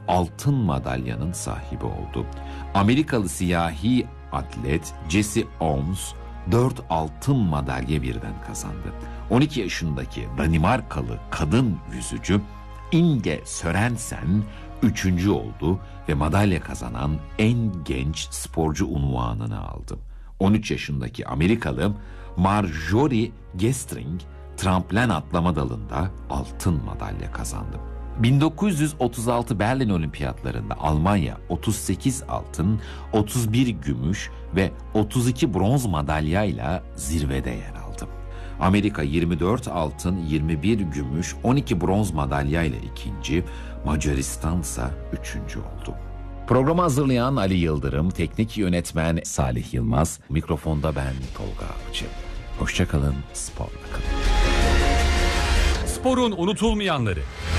altın madalyanın sahibi oldu. Amerikalı siyahi atlet Jesse Owens 4 altın madalya birden kazandı. 12 yaşındaki Danimarkalı kadın yüzücü Inge Sørensen 3. oldu ve madalya kazanan en genç sporcu unvanını aldı. 13 yaşındaki Amerikalı Marjorie Gestring tramplen atlama dalında altın madalya kazandı. 1936 Berlin Olimpiyatlarında Almanya 38 altın, 31 gümüş ve 32 bronz madalyayla zirvede yer aldı. Amerika 24 altın, 21 gümüş, 12 bronz madalyayla ikinci, Macaristan ise 3. oldu. Programı hazırlayan Ali Yıldırım, teknik yönetmen Salih Yılmaz, mikrofonda ben Tolga Avcı. Hoşça kalın, sporla kalın. Sporun unutulmayanları.